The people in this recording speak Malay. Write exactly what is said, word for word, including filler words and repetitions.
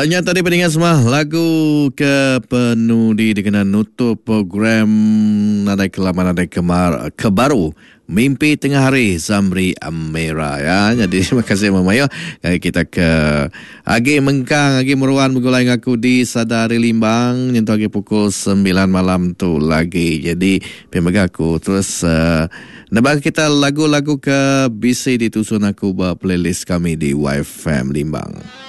Banyak tadi pendengar semua lagu ke penuh di dengan nutup program Nadai Kelaman Nadai Kemar Kebaru Mimpi Tengah Hari Zamri Amira ya. Jadi terima kasih Mamayo. Kita ke Agi Mengkang, Agi Meruan bergulai dengan aku di Sadari Limbang nyentuh Agi pukul sembilan malam tu lagi. Jadi pemaga aku terus uh, nebak kita lagu-lagu ke B C ditusun aku buat playlist kami di Y F M Limbang.